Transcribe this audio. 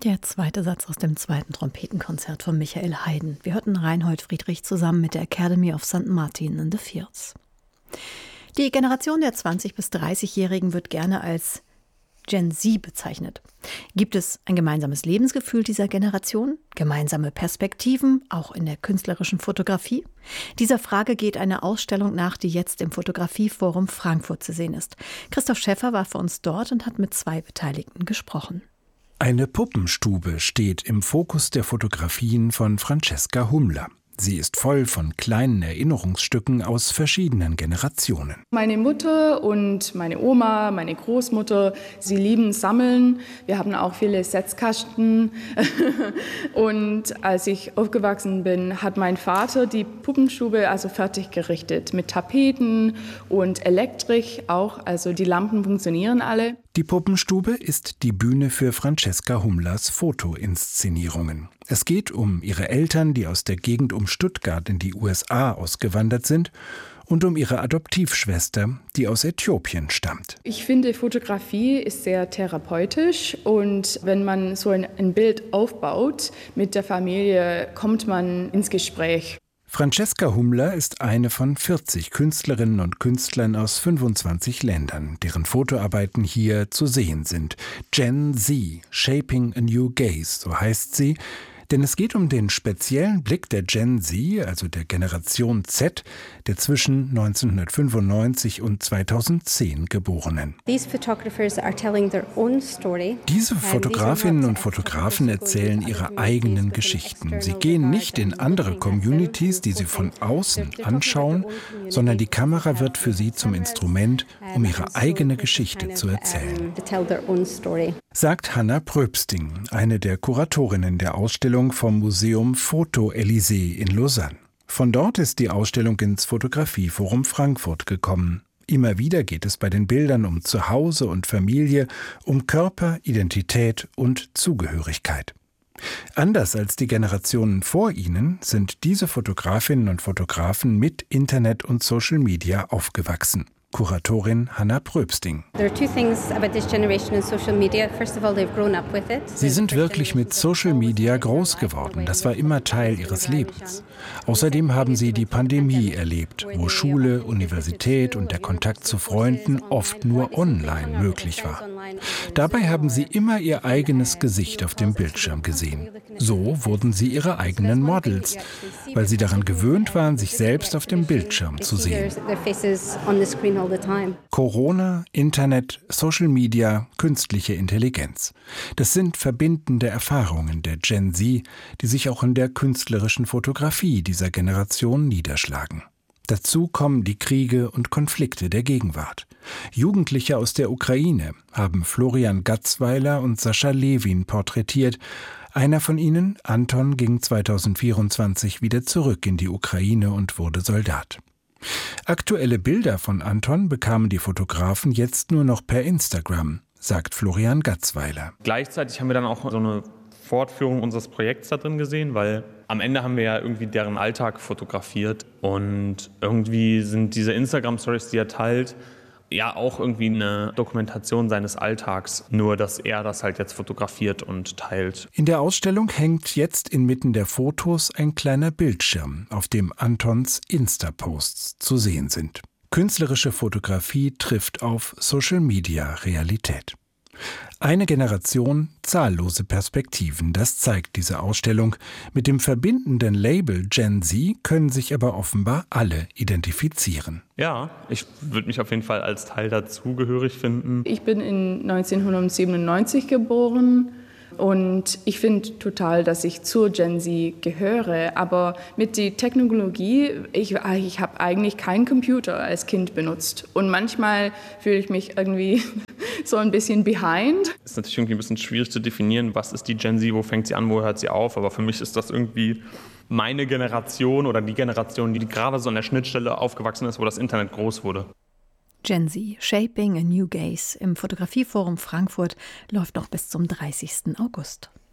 Der zweite Satz aus dem zweiten Trompetenkonzert von Michael Haydn. Wir hörten Reinhold Friedrich zusammen mit der Academy of St. Martin in the Fields. Die Generation der 20- bis 30-Jährigen wird gerne als Gen Z bezeichnet. Gibt es ein gemeinsames Lebensgefühl dieser Generation? Gemeinsame Perspektiven, auch in der künstlerischen Fotografie? Dieser Frage geht eine Ausstellung nach, die jetzt im Fotografieforum Frankfurt zu sehen ist. Christoph Schäffer war für uns dort und hat mit 2 Beteiligten gesprochen. Eine Puppenstube steht im Fokus der Fotografien von Francesca Hummler. Sie ist voll von kleinen Erinnerungsstücken aus verschiedenen Generationen. Meine Mutter und meine Oma, meine Großmutter, sie lieben Sammeln. Wir haben auch viele Setzkasten. Und als ich aufgewachsen bin, hat mein Vater die Puppenstube fertig gerichtet mit Tapeten und Elektrik auch. Also die Lampen funktionieren alle. Die Puppenstube ist die Bühne für Francesca Hummlers Fotoinszenierungen. Es geht um ihre Eltern, die aus der Gegend um Stuttgart in die USA ausgewandert sind, und um ihre Adoptivschwester, die aus Äthiopien stammt. Ich finde, Fotografie ist sehr therapeutisch und wenn man so ein Bild aufbaut mit der Familie, kommt man ins Gespräch. Francesca Hummler ist eine von 40 Künstlerinnen und Künstlern aus 25 Ländern, deren Fotoarbeiten hier zu sehen sind. Gen Z, Shaping a New Gaze, so heißt sie. Denn es geht um den speziellen Blick der Gen Z, also der Generation Z, der zwischen 1995 und 2010 Geborenen. Diese Fotografinnen und Fotografen erzählen ihre eigenen Geschichten. Sie gehen nicht in andere Communities, die sie von außen anschauen, sondern die Kamera wird für sie zum Instrument, um ihre eigene Geschichte zu erzählen. Sagt Hanna Pröbsting, eine der Kuratorinnen der Ausstellung vom Museum Photo Élysée in Lausanne. Von dort ist die Ausstellung ins Fotografieforum Frankfurt gekommen. Immer wieder geht es bei den Bildern um Zuhause und Familie, um Körper, Identität und Zugehörigkeit. Anders als die Generationen vor ihnen sind diese Fotografinnen und Fotografen mit Internet und Social Media aufgewachsen. Kuratorin Hanna Pröbsting. Sie sind wirklich mit Social Media groß geworden. Das war immer Teil ihres Lebens. Außerdem haben sie die Pandemie erlebt, wo Schule, Universität und der Kontakt zu Freunden oft nur online möglich war. Dabei haben sie immer ihr eigenes Gesicht auf dem Bildschirm gesehen. So wurden sie ihre eigenen Models, weil sie daran gewöhnt waren, sich selbst auf dem Bildschirm zu sehen. Corona, Internet, Social Media, künstliche Intelligenz. Das sind verbindende Erfahrungen der Gen Z, die sich auch in der künstlerischen Fotografie dieser Generation niederschlagen. Dazu kommen die Kriege und Konflikte der Gegenwart. Jugendliche aus der Ukraine haben Florian Gatzweiler und Sascha Lewin porträtiert. Einer von ihnen, Anton, ging 2024 wieder zurück in die Ukraine und wurde Soldat. Aktuelle Bilder von Anton bekamen die Fotografen jetzt nur noch per Instagram, sagt Florian Gatzweiler. Gleichzeitig haben wir dann auch so eine Fortführung unseres Projekts da drin gesehen, weil am Ende haben wir ja irgendwie deren Alltag fotografiert und irgendwie sind diese Instagram-Stories, die er teilt, ja auch irgendwie eine Dokumentation seines Alltags, nur dass er das halt jetzt fotografiert und teilt. In der Ausstellung hängt jetzt inmitten der Fotos ein kleiner Bildschirm, auf dem Antons Insta-Posts zu sehen sind. Künstlerische Fotografie trifft auf Social-Media-Realität. Eine Generation, zahllose Perspektiven, das zeigt diese Ausstellung. Mit dem verbindenden Label Gen Z können sich aber offenbar alle identifizieren. Ja, ich würde mich auf jeden Fall als Teil dazugehörig finden. Ich bin in 1997 geboren. Und ich finde total, dass ich zur Gen Z gehöre. Aber mit der Technologie, ich habe eigentlich keinen Computer als Kind benutzt. Und manchmal fühle ich mich irgendwie so ein bisschen behind. Es ist natürlich irgendwie ein bisschen schwierig zu definieren, was ist die Gen Z, wo fängt sie an, wo hört sie auf. Aber für mich ist das irgendwie meine Generation oder die Generation, die gerade so an der Schnittstelle aufgewachsen ist, wo das Internet groß wurde. Gen Z, Shaping a New Gaze im Fotografieforum Frankfurt läuft noch bis zum 30. August.